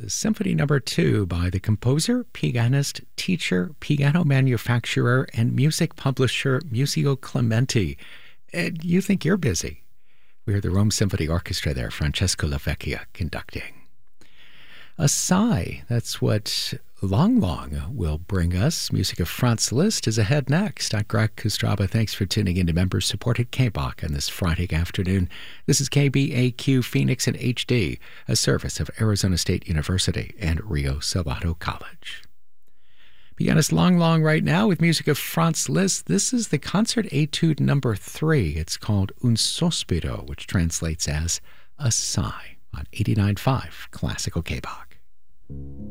Symphony Number 2 by the composer, pianist, teacher, piano manufacturer, and music publisher Muzio Clementi. And you think you're busy. We hear the Rome Symphony Orchestra there, Francesco Lavecchia conducting. A Sigh, that's what Lang Lang will bring us. Music of Franz Liszt is ahead next. I'm Greg Kostraba. Thanks for tuning in to members-supported KBOK on this Friday afternoon. This is KBAQ Phoenix in HD, a service of Arizona State University and Rio Salado College. Pianist Lang Lang right now with music of Franz Liszt. This is the Concert Etude Number 3. It's called Un Sospiro, which translates as a sigh, on 89.5 Classical KBOK.